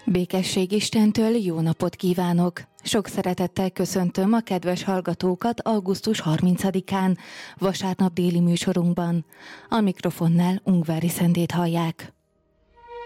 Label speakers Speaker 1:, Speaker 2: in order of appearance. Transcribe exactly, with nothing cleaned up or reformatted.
Speaker 1: Békesség Istentől, jó napot kívánok! Sok szeretettel köszöntöm a kedves hallgatókat augusztus harmincadikán, vasárnap déli műsorunkban. A mikrofonnál Ungvári Szendét hallják.